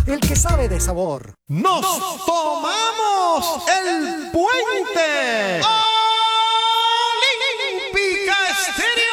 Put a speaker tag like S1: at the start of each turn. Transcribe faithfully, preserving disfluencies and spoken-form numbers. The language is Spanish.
S1: el que sabe de sabor.
S2: ¡Nos, Nos tomamos el puente!
S3: Olímpica Estéreo.